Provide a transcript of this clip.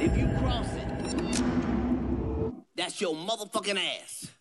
If you cross it, that's your motherfucking ass.